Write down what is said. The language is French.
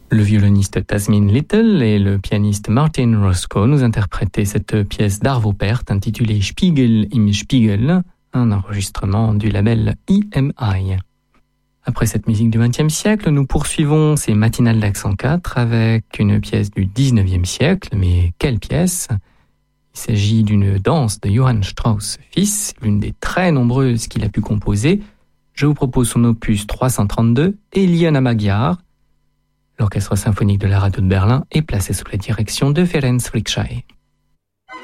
Le violoniste Tasmin Little et le pianiste Martin Roscoe nous interprétaient cette pièce d'Arvo Pärt intitulée Spiegel im Spiegel, un enregistrement du label EMI. Après cette musique du XXe siècle, nous poursuivons ces matinales d'accent 4 avec une pièce du XIXe siècle. Mais quelle pièce ? Il s'agit d'une danse de Johann Strauss fils, l'une des très nombreuses qu'il a pu composer. Je vous propose son opus 332, Eliana Magyar. L'Orchestre symphonique de la radio de Berlin est placé sous la direction de Ferenc Fricsay.